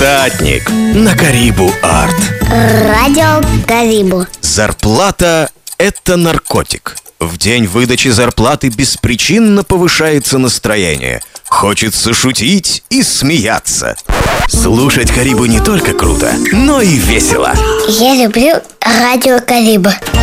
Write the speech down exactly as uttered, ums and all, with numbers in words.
Штатник на Карибу Арт. Радио Карибу. Зарплата – это наркотик. В день выдачи зарплаты беспричинно повышается настроение. Хочется шутить и смеяться. Слушать Карибу не только круто, но и весело. Я люблю радио Карибу.